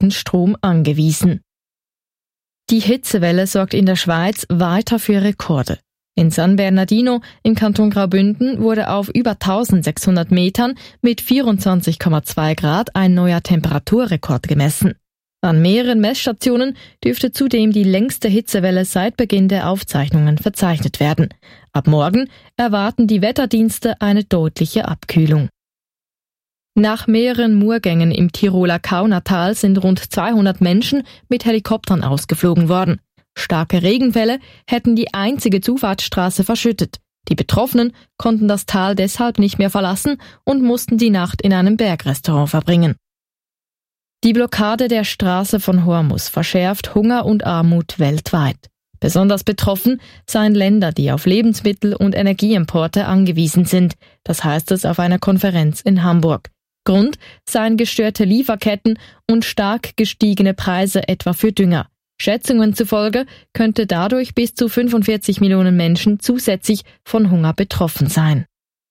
importierten Strom angewiesen. Die Hitzewelle sorgt in der Schweiz weiter für Rekorde. In San Bernardino im Kanton Graubünden wurde auf über 1600 Metern mit 24,2 Grad ein neuer Temperaturrekord gemessen. An mehreren Messstationen dürfte zudem die längste Hitzewelle seit Beginn der Aufzeichnungen verzeichnet werden. Ab morgen erwarten die Wetterdienste eine deutliche Abkühlung. Nach mehreren Murgängen im Tiroler Kaunertal sind rund 200 Menschen mit Helikoptern ausgeflogen worden. Starke Regenfälle hätten die einzige Zufahrtsstraße verschüttet. Die Betroffenen konnten das Tal deshalb nicht mehr verlassen und mussten die Nacht in einem Bergrestaurant verbringen. Die Blockade der Straße von Hormuz verschärft Hunger und Armut weltweit. Besonders betroffen seien Länder, die auf Lebensmittel- und Energieimporte angewiesen sind. Das heißt es auf einer Konferenz in Hamburg. Grund seien gestörte Lieferketten und stark gestiegene Preise etwa für Dünger. Schätzungen zufolge könnte dadurch bis zu 45 Millionen Menschen zusätzlich von Hunger betroffen sein.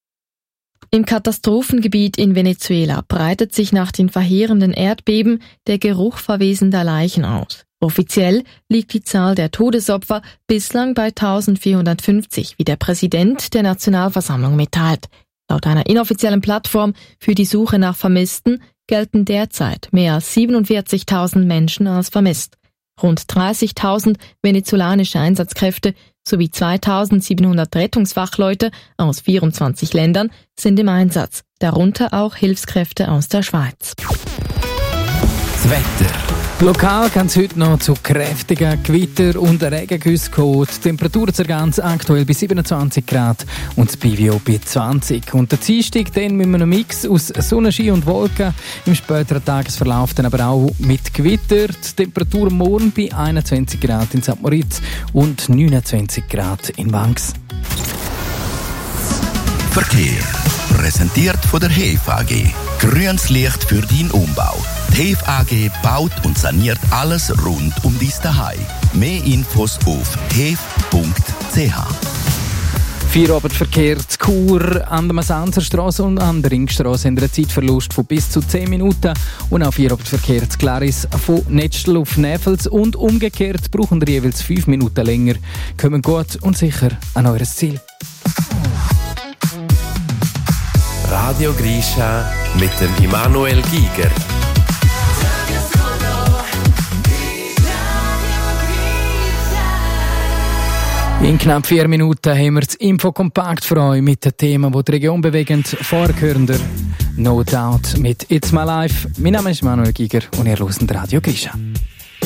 Im Katastrophengebiet in Venezuela breitet sich nach den verheerenden Erdbeben der Geruch verwesender Leichen aus. Offiziell liegt die Zahl der Todesopfer bislang bei 1450, wie der Präsident der Nationalversammlung mitteilt. Laut einer inoffiziellen Plattform für die Suche nach Vermissten gelten derzeit mehr als 47.000 Menschen als vermisst. Rund 30.000 venezolanische Einsatzkräfte sowie 2.700 Rettungsfachleute aus 24 Ländern sind im Einsatz, darunter auch Hilfskräfte aus der Schweiz. Das Wetter. Lokal kann es heute noch zu kräftigen Gewitter und Regengüssen kommen. Die Temperatur ganz aktuell bei 27 Grad und das Bivio bei 20. Und der Dienstag dann mit einem Mix aus Sonnenschein und Wolken. Im späteren Tagesverlauf dann aber auch mit Gewitter. Die Temperatur morgen bei 21 Grad in St. Moritz und 29 Grad in Wangs. Verkehr. Präsentiert von der HEF AG. Grünes Licht für deinen Umbau. Die HEF AG baut und saniert alles rund um dein Zuhause. Mehr Infos auf hef.ch. Feierabendverkehr zu Chur an der Masanzerstraße und an der Ringstraße haben einen Zeitverlust von bis zu 10 Minuten. Und auch Feierabendverkehr zu Glaris von Netzstel auf Näfels und umgekehrt brauchen wir jeweils 5 Minuten länger. Kommen gut und sicher an eures Ziel. Radio Grisha mit dem Immanuel Giger. In knapp 4 Minuten haben wir das Infokompakt für euch mit den Themen, die die Region bewegen. Vorgehender No Doubt mit It's My Life. Mein Name ist Immanuel Giger und ihr hört Radio Grisha.